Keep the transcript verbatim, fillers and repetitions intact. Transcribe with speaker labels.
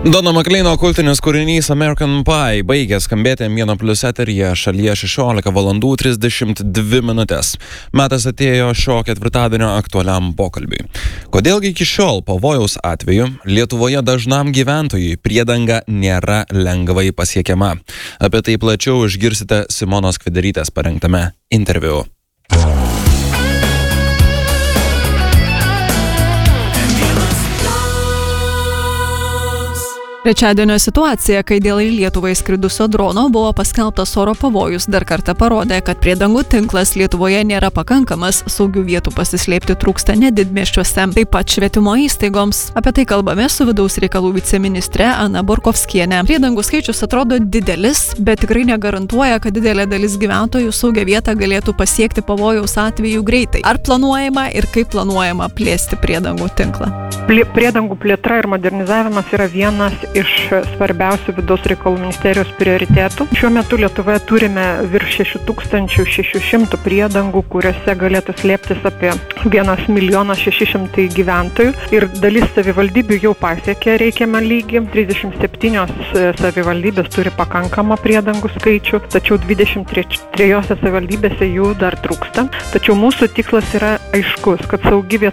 Speaker 1: Dono Makleino kultinis kūrinys American Pie baigė skambėti M vienas plius eteryje šalyje šešiolika valandų trisdešimt dvi minutės. Metas atėjo šio ketvirtadienio aktualiam pokalbiui. Kodėlgi iki šiol pavojaus atveju Lietuvoje dažnam gyventojui priedanga nėra lengvai pasiekiama? Apie tai plačiau išgirsite Simonos Kviderytės parengtame interviu.
Speaker 2: Trečiadienio situacija, kai dėl į Lietuvą įskridusio drono buvo paskelbtas oro pavojus, dar kartą parodė, kad priedangų tinklas Lietuvoje nėra pakankamas, saugių vietų pasislėpti trūksta ne didmiesčiuose, taip pat švietimo įstaigoms. Apie tai kalbame su vidaus reikalų viceministre Ana Borkovskienė. Priedangų skaičius atrodo didelis, bet tikrai negarantuoja, kad didelė dalis gyventojų saugią vietą galėtų pasiekti pavojaus atveju greitai. Ar planuojama ir kaip planuojama plėsti priedangų tinklą?
Speaker 3: Priedangų plėtra ir modernizavimas yra vienas iš svarbiausių vidaus reikalų ministerijos prioritėtų. Šiuo metu Lietuvoje turime virš šeši tūkstančiai šeši šimtai priedangų, kuriuose galėtų slėptis apie vienas milijonas šeši šimtai gyventojų. Ir dalis savivaldybių jau pasiekė reikiamą lygį. trisdešimt septynios savivaldybės turi pakankamą priedangų skaičių, tačiau dvidešimt trijose savivaldybėse jų dar trūksta. Tačiau mūsų tikslas yra aiškus, kad saugi vieta